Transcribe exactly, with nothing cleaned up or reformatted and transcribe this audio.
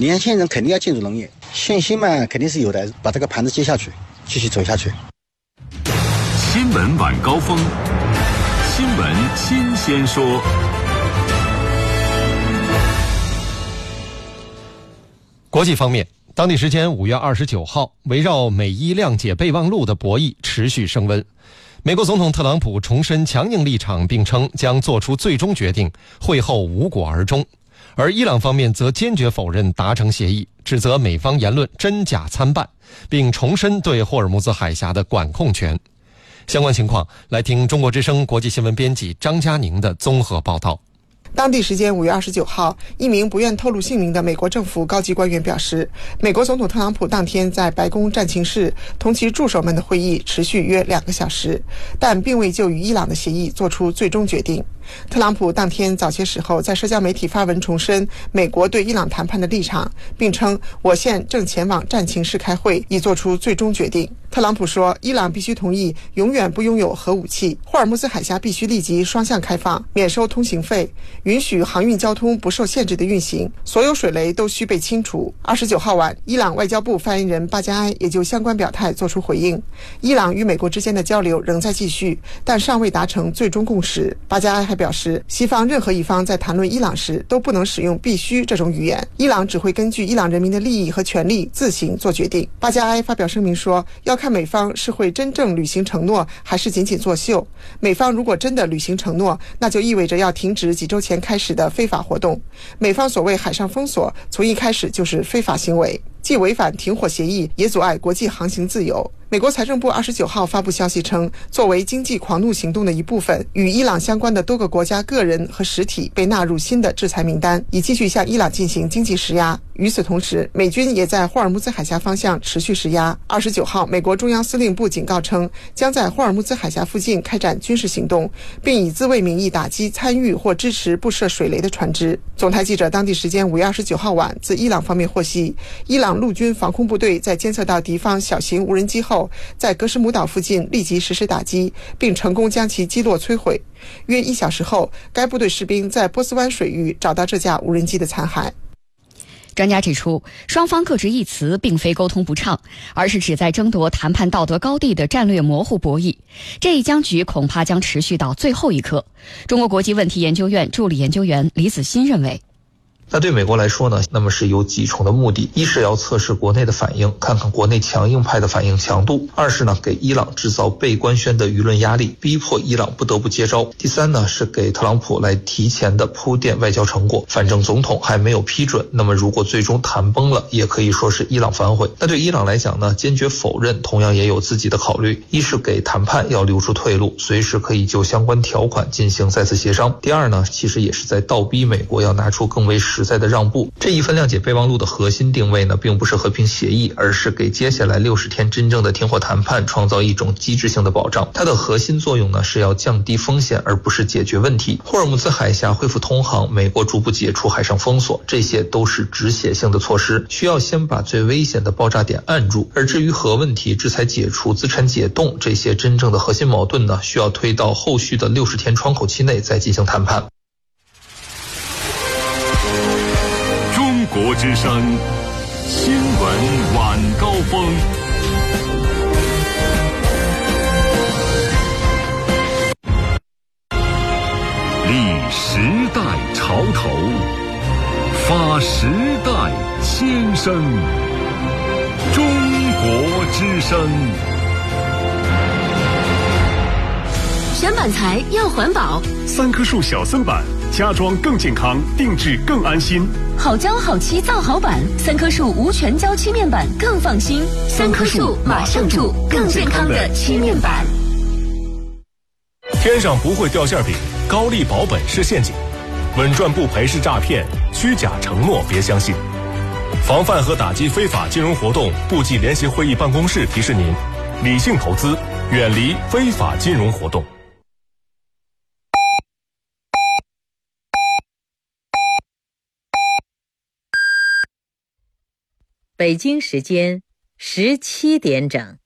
年轻人肯定要进入农业，信心嘛肯定是有的，把这个盘子接下去，继续走下去。 新闻晚高峰，新闻新鲜说。 国际方面，当地时间五月二十九号，围绕美伊谅解备忘录的博弈持续升温。美国总统特朗普重申强硬立场，并称将做出最终决定，会后无果而终。而伊朗方面则坚决否认达成协议，指责美方言论真假参半，并重申对霍尔木兹海峡的管控权。相关情况，来听中国之声国际新闻编辑张佳宁的综合报道。 当地时间五月二十九号，一名不愿透露姓名的美国政府高级官员表示，美国总统特朗普当天在白宫战情室同其助手们的会议持续约两个小时，但并未就与伊朗的协议做出最终决定。特朗普当天早些时候在社交媒体发文重申美国对伊朗谈判的立场，并称我现正前往战情室开会，以做出最终决定。特朗普说，伊朗必须同意永远不拥有核武器，霍尔木兹海峡必须立即双向开放，免收通行费，允许航运交通不受限制的运行，所有水雷都需被清除。二十九号晚，伊朗外交部发言人巴加埃也就相关表态作出回应。伊朗与美国之间的交流仍在继续，但尚未达成最终共识。巴加埃还表示，西方任何一方在谈论伊朗时都不能使用必须这种语言，伊朗只会根据伊朗人民的利益和权利自行做决定。巴加埃发表声明说，要看美方是会真正履行承诺，还是仅仅作秀。美方如果真的履行承诺，那就意味着要停止几周前开始的非法活动。美方所谓海上封锁，从一开始就是非法行为，既违反停火协议，也阻碍国际航行自由。美国财政部二十九号发布消息称，作为经济狂怒行动的一部分，与伊朗相关的多个国家个人和实体被纳入新的制裁名单，以继续向伊朗进行经济施压。与此同时，美军也在霍尔木兹海峡方向持续施压。二十九号，美国中央司令部警告称，将在霍尔木兹海峡附近开展军事行动，并以自卫名义打击参与或支持布设水雷的船只。总台记者当地时间五月二十九号晚自伊朗方面获悉，伊朗陆军防空部队在监测到敌方小型无人机后，在格什姆岛附近立即实施打击，并成功将其击落摧毁。约一小时后，该部队士兵在波斯湾水域找到这架无人机的残骸。 专家指出，双方各执一词并非沟通不畅，而是旨在争夺谈判道德高地的战略模糊博弈。这一僵局恐怕将持续到最后一刻。中国国际问题研究院助理研究员李子欣认为， 那对美国来说呢，那么是有几重的目的：一是要测试国内的反应，看看国内强硬派的反应强度；二是呢，给伊朗制造被官宣的舆论压力，逼迫伊朗不得不接招；第三呢，是给特朗普来提前的铺垫外交成果。反正总统还没有批准，那么如果最终谈崩了，也可以说是伊朗反悔。那对伊朗来讲呢，坚决否认同样也有自己的考虑：一是给谈判要留出退路，随时可以就相关条款进行再次协商；第二呢，其实也是在倒逼美国要拿出更为实在的让步。这一份谅解备忘录的核心定位呢，并不是和平协议，而是给接下来六十天真正的停火谈判创造一种机制性的保障。它的核心作用呢，是要降低风险，而不是解决问题。霍尔木兹海峡恢复通航，美国逐步解除海上封锁，这些都是止血性的措施，需要先把最危险的爆炸点按住。而至于核问题、制裁解除、资产解冻这些真正的核心矛盾呢，需要推到后续的六十天窗口期内再进行谈判。 中国之声新闻晚高峰，立时代潮头，发时代先声。中国之声。 选板材要环保， 三棵树小森板，家装更健康，定制更安心。 好胶好漆造好板，三棵树无全胶漆面板更放心。三棵树马上住更健康的漆面板。 天上不会掉馅饼，高利保本是陷阱，稳赚不赔是诈骗，虚假承诺别相信。防范和打击非法金融活动，部际联席会议办公室提示您：理性投资，远离非法金融活动。 北京时间十七点整。